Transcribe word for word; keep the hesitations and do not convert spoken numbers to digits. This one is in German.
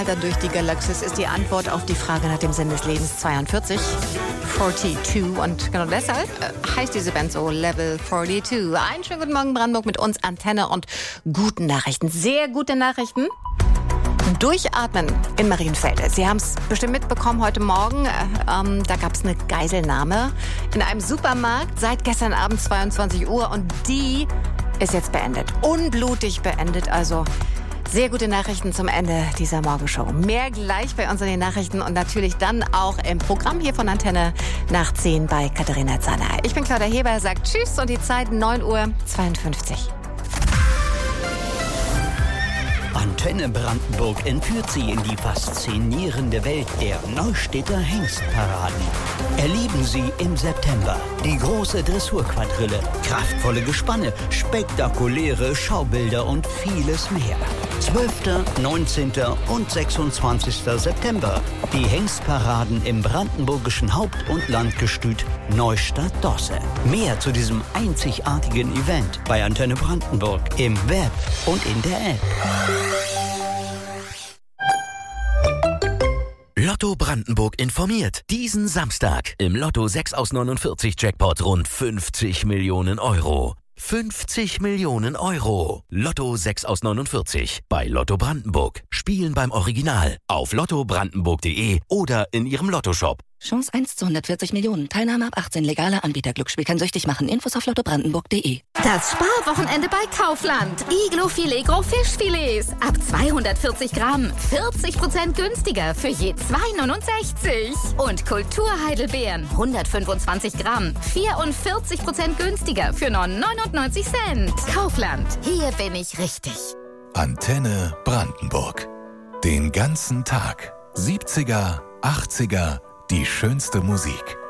Dann durch die Galaxis ist die Antwort auf die Frage nach dem Sinn des Lebens zweiundvierzig. zweiundvierzig. Und genau deshalb äh, heißt diese Band so Level zweiundvierzig. Einen schönen guten Morgen, Brandenburg, mit uns Antenne und guten Nachrichten. Sehr gute Nachrichten. Durchatmen in Marienfelde. Sie haben es bestimmt mitbekommen heute Morgen. Äh, ähm, da gab es eine Geiselnahme in einem Supermarkt seit gestern Abend zweiundzwanzig Uhr. Und die ist jetzt beendet. Unblutig beendet. Also sehr gute Nachrichten zum Ende dieser Morgenshow. Mehr gleich bei uns in den Nachrichten und natürlich dann auch im Programm hier von Antenne nach zehn bei Katharina Zahner. Ich bin Claudia Heber, sagt Tschüss und die Zeit neun Uhr zweiundfünfzig. Antenne Brandenburg entführt Sie in die faszinierende Welt der Neustädter Hengstparaden. Erleben Sie im September die große Dressurquadrille, kraftvolle Gespanne, spektakuläre Schaubilder und vieles mehr. zwölften, neunzehnten und sechsundzwanzigsten September. Die Hengstparaden im brandenburgischen Haupt- und Landgestüt Neustadt-Dosse. Mehr zu diesem einzigartigen Event bei Antenne Brandenburg im Web und in der App. Lotto Brandenburg informiert. Diesen Samstag im Lotto sechs aus neunundvierzig Jackpot rund fünfzig Millionen Euro. fünfzig Millionen Euro. Lotto sechs aus neunundvierzig bei Lotto Brandenburg. Spielen beim Original auf lotto brandenburg punkt de oder in Ihrem Lottoshop. Chance eins zu hundertvierzig Millionen. Teilnahme ab achtzehn. Legaler Anbieter. Glücksspiel kann süchtig machen. Infos auf lotto brandenburg punkt de. Das Sparwochenende bei Kaufland. Iglo Filet Gros Fischfilets. Ab zweihundertvierzig Gramm. vierzig Prozent günstiger für je zwei neunundsechzig. Und Kulturheidelbeeren. hundertfünfundzwanzig Gramm. vierundvierzig Prozent günstiger für nur neunundneunzig Cent. Kaufland. Hier bin ich richtig. Antenne Brandenburg. Den ganzen Tag. siebziger, achtziger, die schönste Musik.